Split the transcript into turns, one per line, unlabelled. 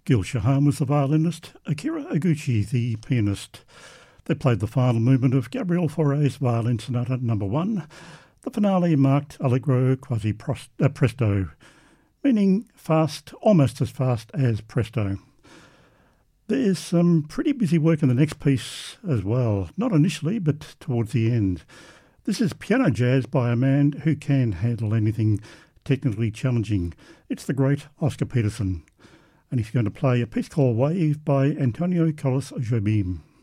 Gil Shahan was the violinist, Akira Oguchi the pianist. They played the final movement of Gabriel Fauré's Violin Sonata No. 1. The finale marked Allegro quasi presto, meaning fast, almost as fast as presto. There's some pretty busy work in the next piece as well, not initially, but towards the end. This is piano jazz by a man who can handle anything technically challenging. It's the great Oscar Peterson, and he's going to play a piece called Wave by Antonio Carlos Jobim.